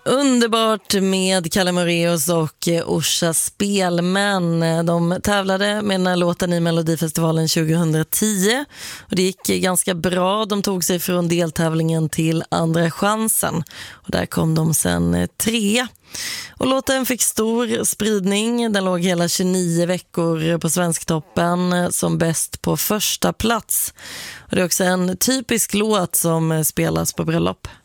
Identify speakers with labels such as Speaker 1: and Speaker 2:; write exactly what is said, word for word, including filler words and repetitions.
Speaker 1: Underbart med Kalle Moraeus och Orsa Spelmän. De tävlade med den här låten i Melodifestivalen tjugohundratio och det gick ganska bra. De tog sig från deltävlingen till andra chansen och där kom de sen trea. Och låten fick stor spridning. Den låg hela tjugonio veckor på Svensktoppen som bäst på första plats. Och det är också en typisk låt som spelas på bröllop.